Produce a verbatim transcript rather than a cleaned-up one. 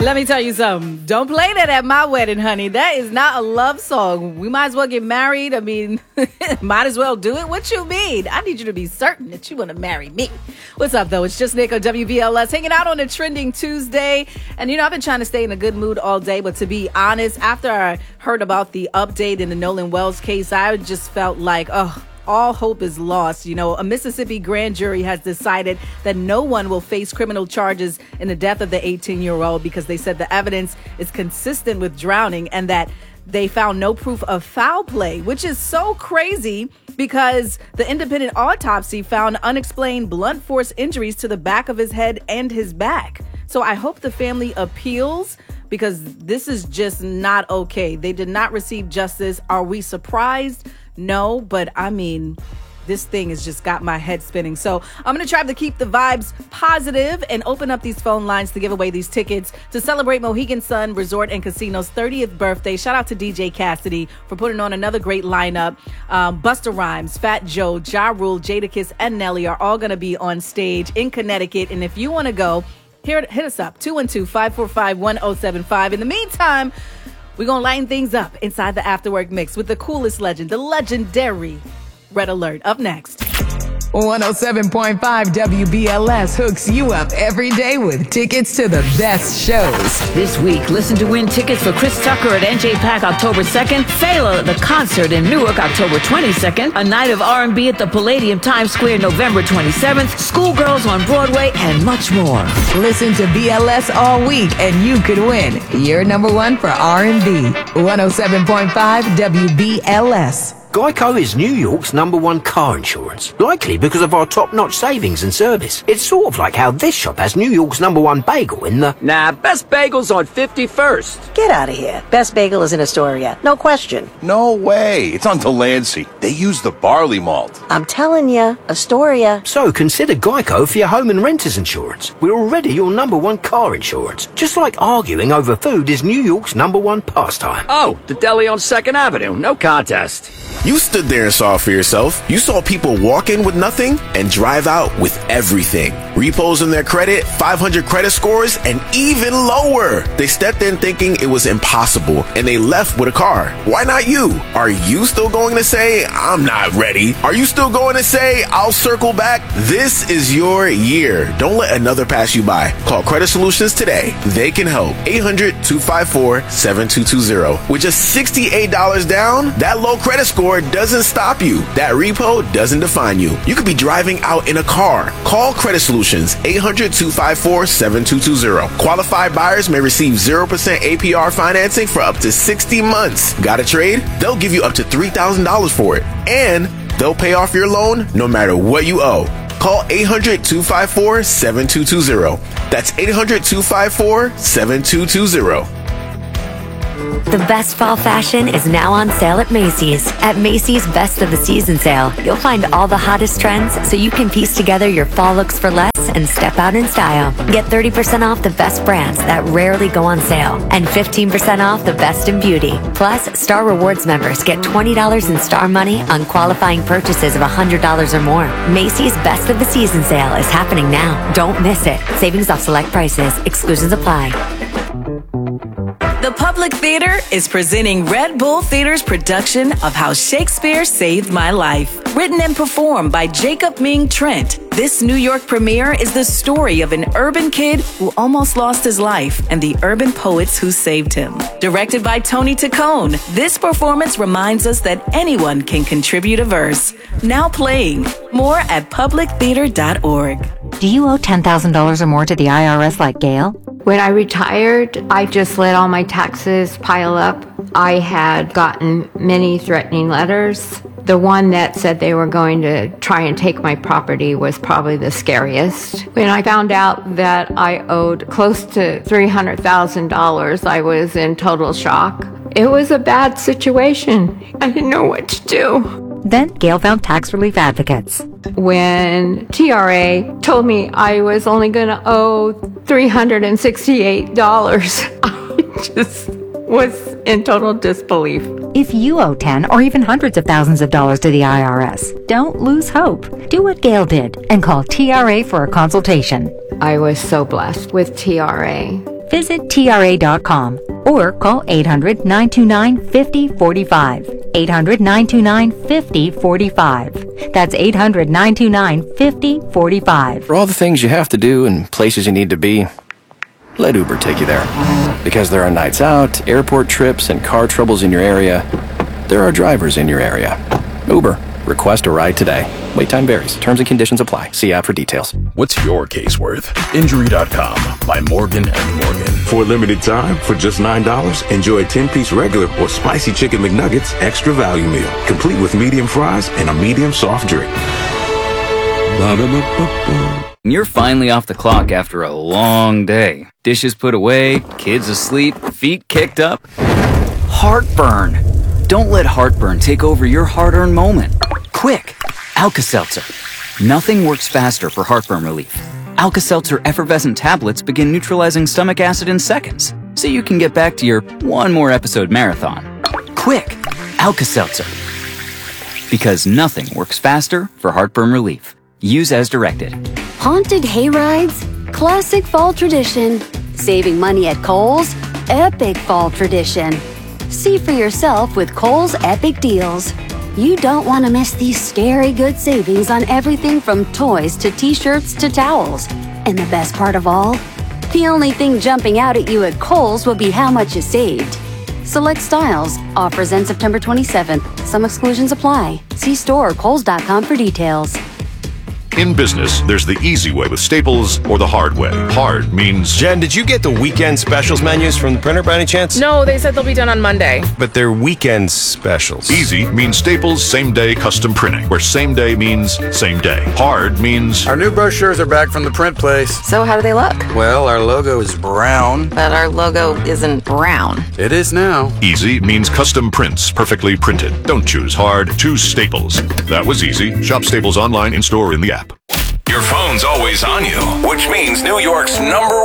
Let me tell you something. Don't play that at my wedding, honey. That is not a love song. We might as well get married. I mean, might as well do it. What you mean? I need you to be certain that you want to marry me. What's up, though? It's just Nick on W B L S, hanging out on a trending Tuesday. And, you know, I've been trying to stay in a good mood all day. But to be honest, after I heard about the update in the Nolan Wells case, I just felt like, oh, all hope is lost. You know, a Mississippi grand jury has decided that no one will face criminal charges in the death of the eighteen-year-old because they said the evidence is consistent with drowning and that they found no proof of foul play, which is so crazy because the independent autopsy found unexplained blunt force injuries to the back of his head and his back. So I hope the family appeals because this is just not okay. They did not receive justice. Are we surprised? No, but I mean, this thing has just got my head spinning. So I'm going to try to keep the vibes positive and open up these phone lines to give away these tickets to celebrate Mohegan Sun Resort and Casino's thirtieth birthday. Shout out to D J Cassidy for putting on another great lineup. Um, Busta Rhymes, Fat Joe, Ja Rule, Jadakiss, and Nelly are all going to be on stage in Connecticut. And if you want to go, here, hit us up, two one two, five four five, one oh seven five. In the meantime, we're going to lighten things up inside the Afterwork Mix with the coolest legend, the legendary Red Alert. Up next. one oh seven point five W B L S hooks you up every day with tickets to the best shows. This week, listen to win tickets for Chris Tucker at N J Pack October second, Fela at the concert in Newark October twenty-second, a night of R and B at the Palladium Times Square November twenty-seventh, Schoolgirls on Broadway, and much more. Listen to B L S all week and you could win. You're number one for R and B. one oh seven point five W B L S. Geico is New York's number one car insurance, likely because of our top-notch savings and service. It's sort of like how this shop has New York's number one bagel in the... Nah, Best Bagel's on fifty-first. Get out of here. Best Bagel is in Astoria. No question. No way. It's on Delancey. They use the barley malt. I'm telling you, Astoria. So consider Geico for your home and renter's insurance. We're already your number one car insurance. Just like arguing over food is New York's number one pastime. Oh, the deli on second Avenue. No contest. You stood there and saw it for yourself. You saw people walk in with nothing and drive out with everything. Repos in their credit, five hundred credit scores, and even lower. They stepped in thinking it was impossible, and they left with a car. Why not you? Are you still going to say, I'm not ready? Are you still going to say, I'll circle back? This is your year. Don't let another pass you by. Call Credit Solutions today. They can help. eight hundred, two five four, seven two two zero. With just sixty-eight dollars down, that low credit score doesn't stop you. That repo doesn't define you. You could be driving out in a car. Call Credit Solutions, eight hundred, two five four, seven two two zero. Qualified buyers may receive zero percent A P R financing for up to sixty months. Got a trade? They'll give you up to three thousand dollars for it. And they'll pay off your loan no matter what you owe. Call eight hundred, two five four, seven two two zero. That's eight hundred, two five four, seven two two zero. The best fall fashion is now on sale at Macy's. At Macy's Best of the Season sale, you'll find all the hottest trends so you can piece together your fall looks for less and step out in style. Get thirty percent off the best brands that rarely go on sale and fifteen percent off the best in beauty. Plus, Star Rewards members get twenty dollars in Star Money on qualifying purchases of one hundred dollars or more. Macy's Best of the Season sale is happening now. Don't miss it. Savings off select prices. Exclusions apply. The Public Theater is presenting Red Bull Theater's production of How Shakespeare Saved My Life. Written and performed by Jacob Ming Trent, this New York premiere is the story of an urban kid who almost lost his life and the urban poets who saved him. Directed by Tony Taccone, this performance reminds us that anyone can contribute a verse. Now playing. More at public theater dot org. Do you owe ten thousand dollars or more to the I R S like Gail? When I retired, I just let all my taxes pile up. I had gotten many threatening letters. The one that said they were going to try and take my property was probably the scariest. When I found out that I owed close to three hundred thousand dollars, I was in total shock. It was a bad situation. I didn't know what to do. Then Gail found tax relief advocates. When T R A told me I was only going to owe three hundred sixty-eight dollars, I just was in total disbelief. If you owe ten or even hundreds of thousands of dollars to the I R S, don't lose hope. Do what Gail did and call T R A for a consultation. I was so blessed with T R A. visit T R A dot com or call eight hundred, nine two nine, five oh four five. eight hundred, nine two nine, five oh four five. That's eight hundred, nine two nine, five oh four five. For all the things you have to do and places you need to be, let Uber take you there. Because there are nights out, airport trips, and car troubles in your area, there are drivers in your area. Uber. Request a ride today. Wait time varies. Terms and conditions apply. See app for details. What's your case worth? Injury dot com by Morgan and Morgan. For a limited time, for just nine dollars, enjoy a ten-piece regular or spicy chicken McNuggets extra value meal, complete with medium fries and a medium soft drink. You're finally off the clock after a long day. Dishes put away, kids asleep, feet kicked up. Heartburn. Don't let heartburn take over your hard-earned moment. Quick, Alka-Seltzer. Nothing works faster for heartburn relief. Alka-Seltzer effervescent tablets begin neutralizing stomach acid in seconds, so you can get back to your one more episode marathon. Quick, Alka-Seltzer. Because nothing works faster for heartburn relief. Use as directed. Haunted hayrides? Classic fall tradition. Saving money at Kohl's? Epic fall tradition. See for yourself with Kohl's Epic Deals. You don't want to miss these scary good savings on everything from toys to t-shirts to towels. And the best part of all? The only thing jumping out at you at Kohl's will be how much you saved. Select styles. Offers end September twenty-seventh. Some exclusions apply. See store or kohls dot com for details. In business, there's the easy way with Staples or the hard way. Hard means... Jen, did you get the weekend specials menus from the printer by any chance? No, they said they'll be done on Monday. But they're weekend specials. Easy means Staples same-day custom printing, where same day means same day. Hard means... Our new brochures are back from the print place. So how do they look? Well, our logo is brown. But our logo isn't brown. It is now. Easy means custom prints, perfectly printed. Don't choose hard, choose Staples. That was easy. Shop Staples online, in-store, in the app. Your phone's always on you, which means New York's number